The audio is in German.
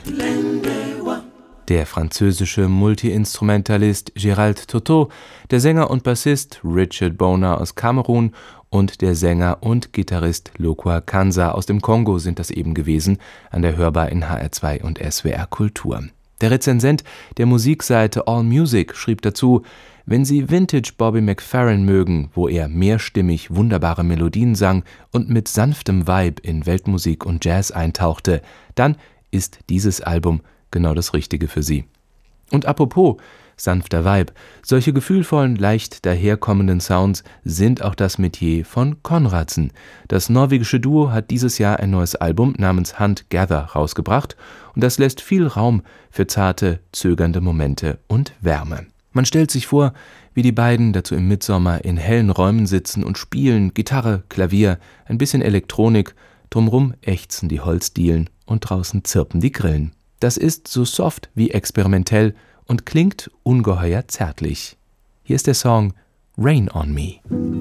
Der französische Multiinstrumentalist Gérald Toto, der Sänger und Bassist Richard Boner aus Kamerun und der Sänger und Gitarrist Lokua Kanza aus dem Kongo sind das eben gewesen, an der Hörbar in HR2 und SWR Kultur. Der Rezensent der Musikseite AllMusic schrieb dazu: Wenn Sie Vintage Bobby McFerrin mögen, wo er mehrstimmig wunderbare Melodien sang und mit sanftem Vibe in Weltmusik und Jazz eintauchte, dann ist dieses Album genau das Richtige für Sie. Und apropos sanfter Vibe, solche gefühlvollen, leicht daherkommenden Sounds sind auch das Metier von Konradsen. Das norwegische Duo hat dieses Jahr ein neues Album namens Hunt Gather rausgebracht und das lässt viel Raum für zarte, zögernde Momente und Wärme. Man stellt sich vor, wie die beiden dazu im Mitsommer in hellen Räumen sitzen und spielen, Gitarre, Klavier, ein bisschen Elektronik, drumrum ächzen die Holzdielen und draußen zirpen die Grillen. Das ist so soft wie experimentell und klingt ungeheuer zärtlich. Hier ist der Song Rain on Me.